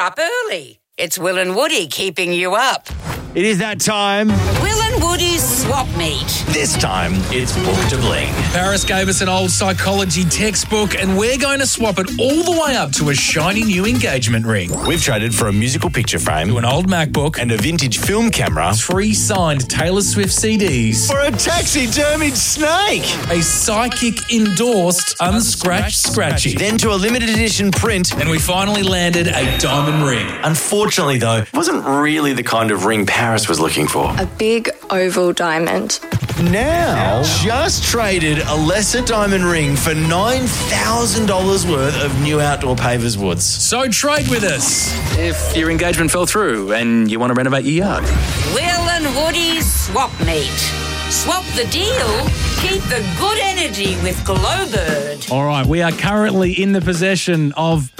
up early. It's Will and Woody keeping you up. It is that time. Will and Woody's Swap Meet. This time, it's Book to Bling. Paris gave us an old psychology textbook and we're going to swap it all the way up to a shiny new engagement ring. We've traded for a musical picture frame, To an old MacBook and a vintage film camera 3 signed Taylor Swift CDs. for a taxidermied snake. A psychic endorsed unscratched scratchy. Then to a limited edition print. And we finally landed a diamond ring. Unfortunately, though, it wasn't really the kind of ring Paris was looking for. A big oval diamond. Now, just traded a lesser diamond ring for $9,000 worth of new outdoor pavers woods. So trade with us if your engagement fell through and you want to renovate your yard. Will and Woody's Swap Meet. Swap the deal, keep the good energy with Glowbird. All right, we are currently in the possession of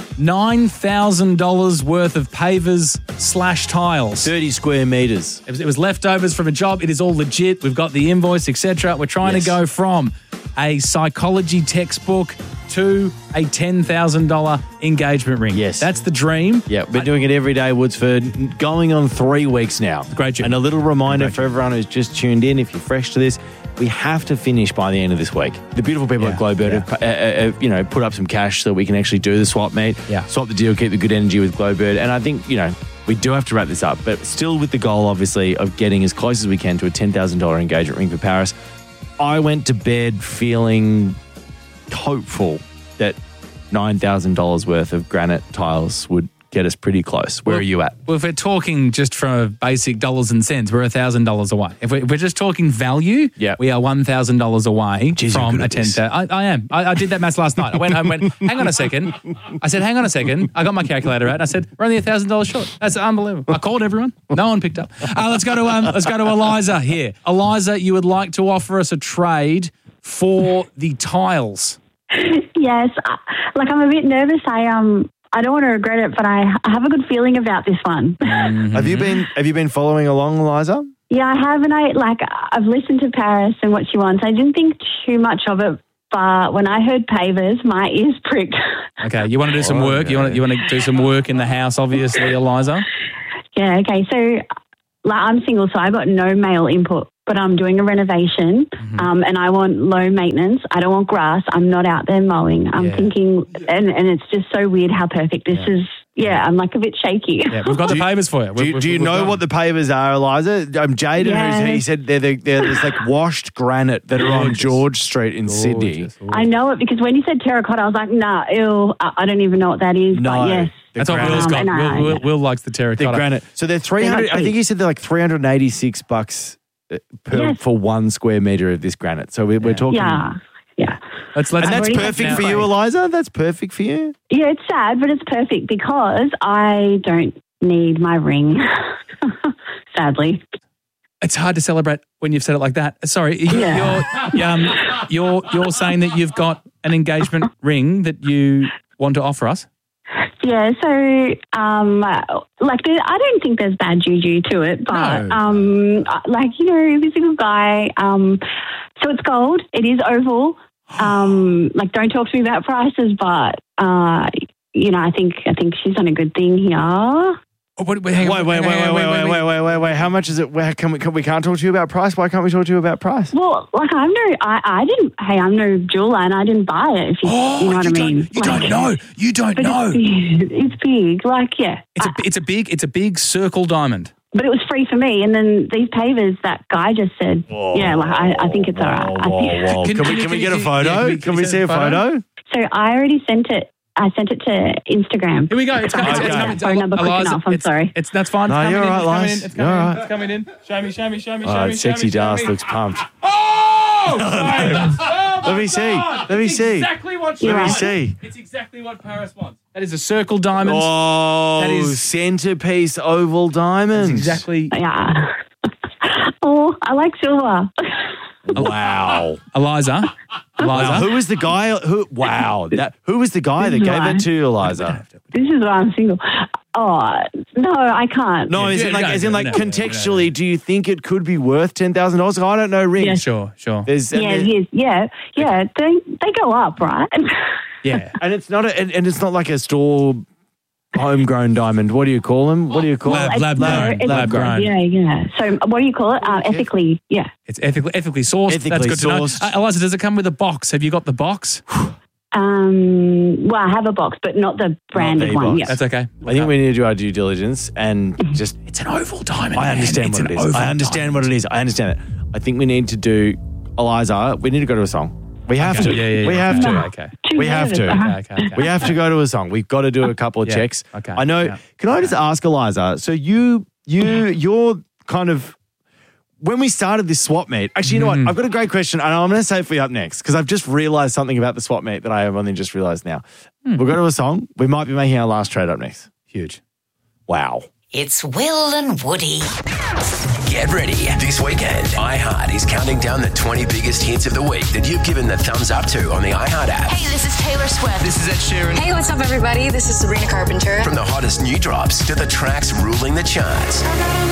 $9,000 worth of pavers/tiles. 30 square metres. It was leftovers from a job. It is all legit. We've got the invoice, etc. We're trying to go from a psychology textbook to a $10,000 engagement ring. Yes. That's the dream. Yeah, we're doing it every day, Woodsford, going on 3 weeks now. Great job. And a little reminder for everyone who's just tuned in, if you're fresh to this, we have to finish by the end of this week. The beautiful people at Glowbird have put up some cash so we can actually do the swap meet, swap the deal, keep the good energy with Glowbird. And I think, we do have to wrap this up, but still with the goal, obviously, of getting as close as we can to a $10,000 engagement ring for Paris. I went to bed feeling hopeful that $9,000 worth of granite tiles would get us pretty close. Where are you at? Well, if we're talking just from a basic dollars and cents, we're $1,000 away. If we're just talking value, we are $1,000 away from a 10,000. I am. I did that maths last night. I went home and went, hang on a second. I said, hang on a second. I got my calculator out. I said, we're only $1,000 short. That's unbelievable. I called everyone. No one picked up. Let's go to Eliza here. Eliza, you would like to offer us a trade for the tiles. Yes, I'm a bit nervous. I don't want to regret it, but I have a good feeling about this one. Mm-hmm. Have you been following along, Eliza? Yeah, I have, and I've listened to Paris and what she wants. I didn't think too much of it, but when I heard pavers, my ears pricked. Okay, you want to do some work? You want to do some work in the house, obviously, Eliza? Yeah. Okay. So, I'm single, so I got no male input. But I'm doing a renovation and I want low maintenance. I don't want grass. I'm not out there mowing. I'm thinking, and it's just so weird how perfect this is. Yeah, I'm a bit shaky. Yeah, we've got the pavers for you. Do you know what the pavers are, Eliza? Jaden, he said they're this washed granite that are on George Street in Sydney. I know it because when you said terracotta, I was like, nah, ew, I don't even know what that is. No. But yes. That's what Will's got. Will likes the terracotta. The granite. So they're 300. I think he said they're like $386 for 1 square metre of this granite. So we're talking. Yeah. And that's perfect for you, Eliza? That's perfect for you? Yeah, it's sad, but it's perfect because I don't need my ring, sadly. It's hard to celebrate when you've said it like that. Sorry, you're saying that you've got an engagement ring that you want to offer us? Yeah, so, I don't think there's bad juju to it, but, this is a guy, so it's gold, it is oval, don't talk to me about prices, but, I think she's done a good thing here. Wait. How much is it? We can't talk to you about price? Why can't we talk to you about price? Well, I'm no jeweler and I didn't buy it, if you know what I mean. You don't know. You don't know. It's big. It's a big circle diamond. But it was free for me. And then these pavers, that guy just said, I think it's all right. Can we get a photo? Can we see a photo? So I already sent it. I sent it to Instagram. Here we go. It's coming. Phone number quick enough. I'm sorry. That's fine. No, you're right, Liz. It's coming in. Show me. Sexy Darth looks pumped. Oh! Let me see. Let me see. Exactly what Let me see. It's exactly what Paris wants. That is a circle diamond. Oh, that is centerpiece oval diamonds. Exactly. Yeah. Oh, I like silver. Wow. Eliza. Wow. Who was the guy? Who was the guy that gave it to you, Eliza? This is why I'm single. Oh, no, I can't. No, contextually, do you think it could be worth $10,000? I don't know rings. Yeah. Sure. Yeah. They go up, right? Yeah. And it's not like a store homegrown diamond. What do you call them? What do you call it? Lab grown. Yeah. So what do you call it? Ethically, yeah. It's ethically sourced. That's good sourced. to know. Eliza, does it come with a box? Have you got the box? Well, I have a box, but not the branded one. Yeah. That's okay. I think we need to do our due diligence and just... It's an oval diamond. I understand what it is. I understand what it is. I understand it. I think we need to do... Eliza, we need to go to a song. We have to. Yeah. We have to. Okay. We have to. Okay. We have to go to a song. We've got to do a couple of checks. Okay. I know. Yeah. Can I just ask, Eliza? So you're kind of... When we started this swap meet, actually, you know what? I've got a great question, and I'm going to save it for you up next because I've just realised something about the swap meet that I have only just realised now. We'll go to a song. We might be making our last trade up next. Huge. Wow. It's Will and Woody. Get ready. This weekend, iHeart is counting down the 20 biggest hits of the week that you've given the thumbs up to on the iHeart app. Hey, this is Taylor Swift. This is Ed Sheeran. Hey, what's up, everybody? This is Sabrina Carpenter. From the hottest new drops to the tracks ruling the charts.